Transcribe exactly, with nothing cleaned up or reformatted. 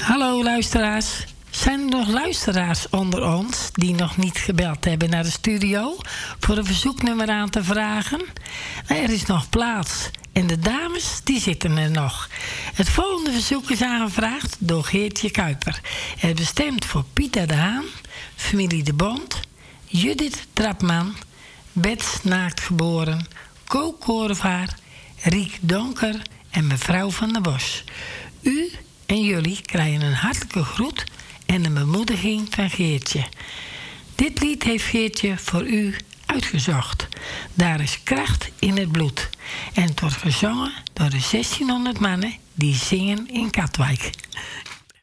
Hallo luisteraars. Zijn er nog luisteraars onder ons die nog niet gebeld hebben naar de studio voor een verzoeknummer aan te vragen? Nou, er is nog plaats en de dames die zitten er nog. Het volgende verzoek is aangevraagd door Geertje Kuiper. Het bestemd voor Pieter de Haan, familie De Bond, Judith Trapman, Bets Naaktgeboren, Ko Korevaar, Riek Donker en mevrouw van der Bos. U en jullie krijgen een hartelijke groet en een bemoediging van Geertje. Dit lied heeft Geertje voor u uitgezocht. Daar is kracht in het bloed. En het wordt gezongen door de zestienhonderd mannen die zingen in Katwijk.